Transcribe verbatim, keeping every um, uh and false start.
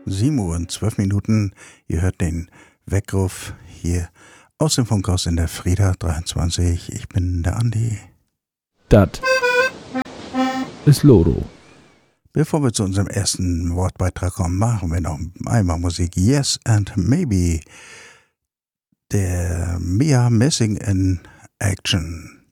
sieben Uhr und zwölf Minuten. Ihr hört den Weckruf hier aus dem Funkhaus in der Frieda dreiundzwanzig. Ich bin der Andi. Dat ist Lodo. Bevor wir zu unserem ersten Wortbeitrag kommen, machen wir noch einmal Musik. Yes and Maybe. Der Mia Messing in Action.